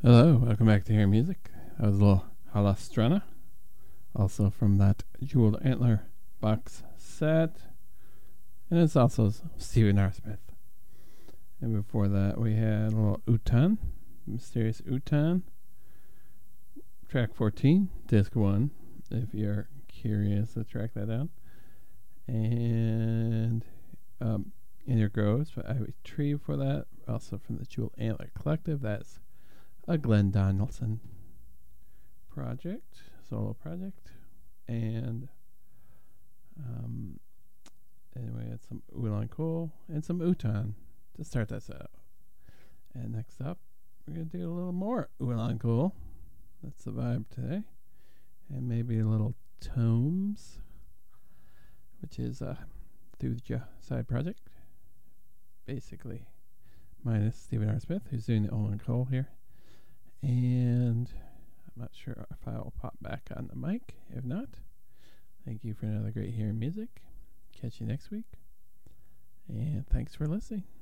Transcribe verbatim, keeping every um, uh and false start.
Hello, welcome back to Hear Music. That was a little Halastrana, also from that Jeweled Antler box set. And it's also Stephen R. Smith. And before that, we had a little Utan, Mysterious Utan, track fourteen, disc one, if you're curious to track that down. And um, In Your Groves, I retrieved for that, also from the Jeweled Antler Collective. That's a Glenn Donaldson project, solo project. And um, anyway, it's some Ulan Cool and some Utan to start this out. And next up, we're going to do a little more Ulan Cool. That's the vibe today. And maybe a little Tomes, which is a Thuja side project. Basically, minus Stephen R. Smith, who's doing the Ulan Cool here. And I'm not sure if I will pop back on the mic. If not, thank you for another great hearing music. Catch you next week. And thanks for listening.